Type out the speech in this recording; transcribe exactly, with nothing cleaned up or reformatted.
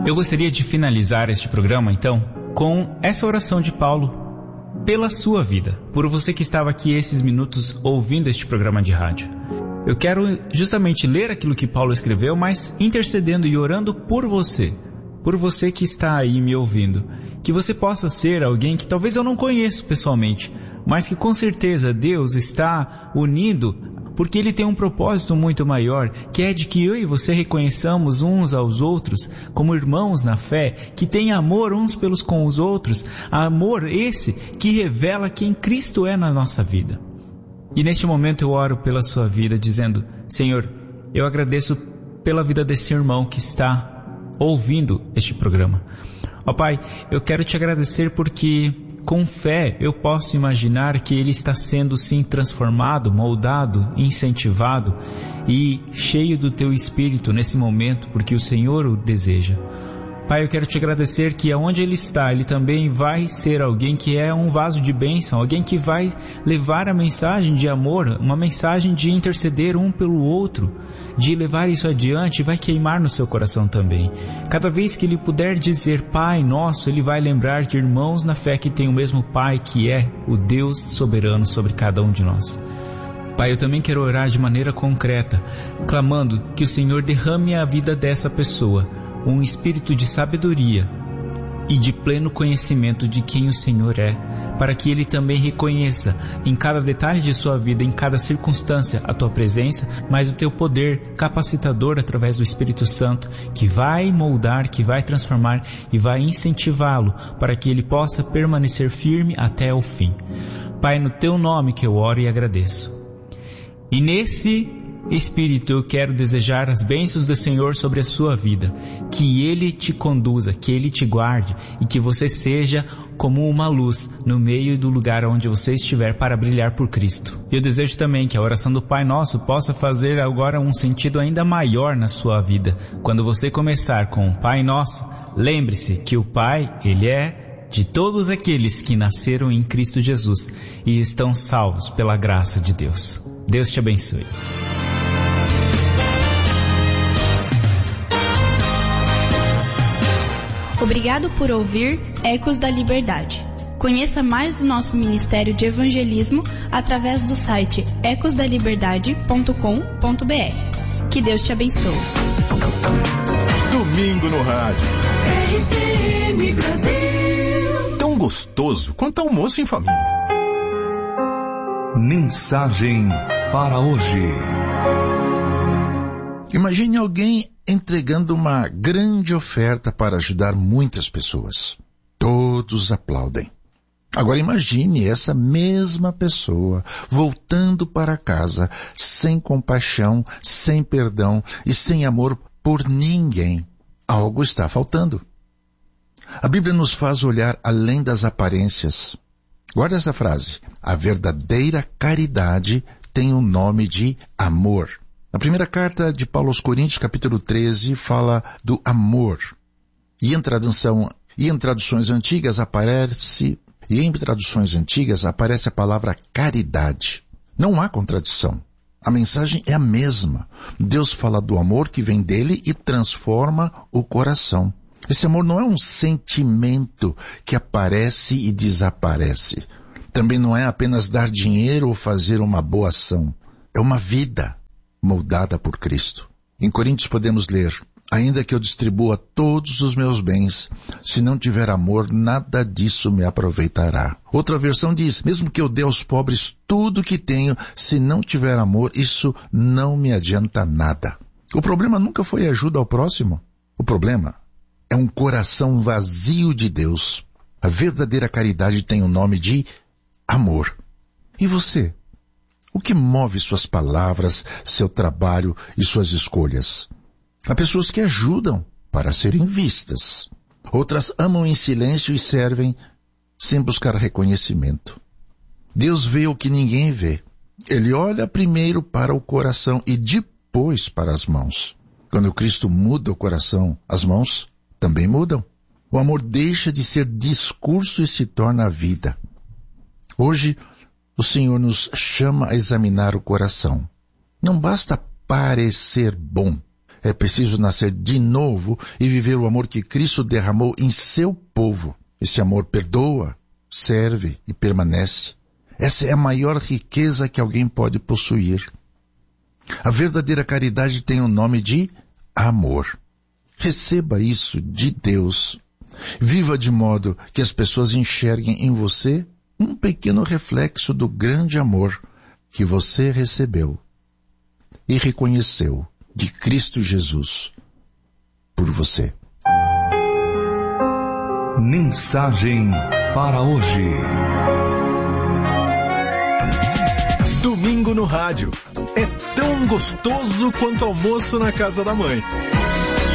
Eu gostaria de finalizar este programa, então, com essa oração de Paulo pela sua vida, por você que estava aqui esses minutos ouvindo este programa de rádio. Eu quero justamente ler aquilo que Paulo escreveu, mas intercedendo e orando por você, por você que está aí me ouvindo, que você possa ser alguém que talvez eu não conheço pessoalmente, mas que com certeza Deus está unindo, porque Ele tem um propósito muito maior, que é de que eu e você reconheçamos uns aos outros como irmãos na fé, que tem amor uns pelos com os outros, amor esse que revela quem Cristo é na nossa vida. E neste momento eu oro pela sua vida, dizendo: Senhor, eu agradeço pela vida desse irmão que está ouvindo este programa. Ó Pai, eu quero te agradecer porque com fé eu posso imaginar que ele está sendo sim transformado, moldado, incentivado e cheio do teu Espírito nesse momento, porque o Senhor o deseja. Pai, eu quero te agradecer que aonde ele está, ele também vai ser alguém que é um vaso de bênção, alguém que vai levar a mensagem de amor, uma mensagem de interceder um pelo outro, de levar isso adiante, vai queimar no seu coração também. Cada vez que ele puder dizer Pai Nosso, ele vai lembrar de irmãos na fé que tem o mesmo Pai, que é o Deus soberano sobre cada um de nós. Pai, eu também quero orar de maneira concreta, clamando que o Senhor derrame a vida dessa pessoa um espírito de sabedoria e de pleno conhecimento de quem o Senhor é, para que ele também reconheça em cada detalhe de sua vida, em cada circunstância, a tua presença, mas o teu poder capacitador através do Espírito Santo, que vai moldar, que vai transformar e vai incentivá-lo para que ele possa permanecer firme até o fim. Pai, no teu nome que eu oro e agradeço. E nesse Espírito, eu quero desejar as bênçãos do Senhor sobre a sua vida, que Ele te conduza, que Ele te guarde e que você seja como uma luz no meio do lugar onde você estiver para brilhar por Cristo. Eu desejo também que a oração do Pai Nosso possa fazer agora um sentido ainda maior na sua vida. Quando você começar com o Pai Nosso, lembre-se que o Pai, Ele é de todos aqueles que nasceram em Cristo Jesus e estão salvos pela graça de Deus. Deus te abençoe. Obrigado por ouvir Ecos da Liberdade. Conheça mais do nosso Ministério de Evangelismo através do site ecos da liberdade ponto com ponto b r. Que Deus te abençoe. Domingo no rádio. R T M Brasil. Tão gostoso quanto almoço em família. Mensagem para hoje. Imagine alguém entregando uma grande oferta para ajudar muitas pessoas. Todos aplaudem. Agora imagine essa mesma pessoa voltando para casa sem compaixão, sem perdão e sem amor por ninguém. Algo está faltando. A Bíblia nos faz olhar além das aparências. Guarda essa frase. A verdadeira caridade tem o nome de amor. Na primeira carta de Paulo aos Coríntios, capítulo treze, fala do amor. E em tradução, e em traduções antigas aparece, e em traduções antigas aparece a palavra caridade. Não há contradição. A mensagem é a mesma. Deus fala do amor que vem dele e transforma o coração. Esse amor não é um sentimento que aparece e desaparece. Também não é apenas dar dinheiro ou fazer uma boa ação. É uma vida moldada por Cristo. Em Coríntios podemos ler: ainda que eu distribua todos os meus bens, se não tiver amor, nada disso me aproveitará. Outra versão diz: mesmo que eu dê aos pobres tudo o que tenho, se não tiver amor, isso não me adianta nada. O problema nunca foi ajuda ao próximo. O problema é um coração vazio de Deus. A verdadeira caridade tem o nome de amor. E você? O que move suas palavras, seu trabalho e suas escolhas? Há pessoas que ajudam para serem vistas. Outras amam em silêncio e servem sem buscar reconhecimento. Deus vê o que ninguém vê. Ele olha primeiro para o coração e depois para as mãos. Quando Cristo muda o coração, as mãos também mudam. O amor deixa de ser discurso e se torna vida. Hoje, o Senhor nos chama a examinar o coração. Não basta parecer bom. É preciso nascer de novo e viver o amor que Cristo derramou em seu povo. Esse amor perdoa, serve e permanece. Essa é a maior riqueza que alguém pode possuir. A verdadeira caridade tem o nome de amor. Receba isso de Deus. Viva de modo que as pessoas enxerguem em você um pequeno reflexo do grande amor que você recebeu e reconheceu de Cristo Jesus por você. Mensagem para hoje. Domingo no rádio. É tão gostoso quanto almoço na casa da mãe.